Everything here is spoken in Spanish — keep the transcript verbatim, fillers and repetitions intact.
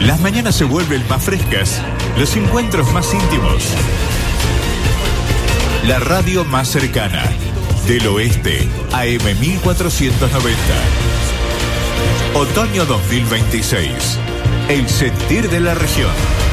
Las mañanas se vuelven más frescas, los encuentros más íntimos. La radio más cercana, del oeste, A M mil cuatrocientos noventa. Otoño dos mil veintiséis. El sentir de la región.